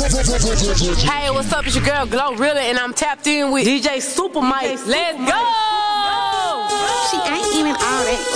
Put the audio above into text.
Hey, what's up? It's your girl Glorilla, and I'm tapped in with DJ Super Mike. Let's go! She ain't even all that